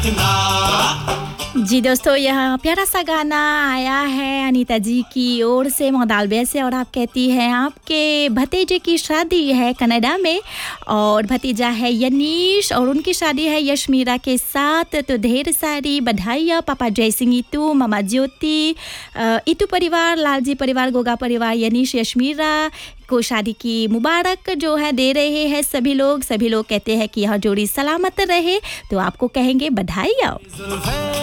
जी दोस्तों, यह प्यारा सा गाना आया है अनीता जी की ओर से मोदालबे से और आप कहती हैं आपके भतीजे की शादी है कनाडा में और भतीजा है यनीश और उनकी शादी है यशमीरा के साथ। तो ढेर सारी बधाइयाँ पापा जयसिंह इतू, मामा ज्योति, इतू परिवार, लालजी परिवार, गोगा परिवार, यनीश यशमीरा को शादी की मुबारक जो है दे रहे हैं सभी लोग कहते हैं कि यह जोड़ी सलामत रहे, तो आपको कहेंगे बधाइयाँ।